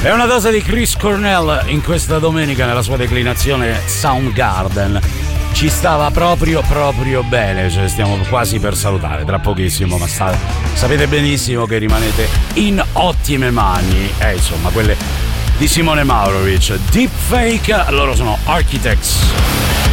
È una dose di Chris Cornell in questa domenica nella sua declinazione Soundgarden. Ci stava proprio bene, cioè stiamo quasi per salutare tra pochissimo, ma sapete benissimo che rimanete in ottime mani, insomma, quelle di Simone Maurovic. Deepfake, loro sono Architects.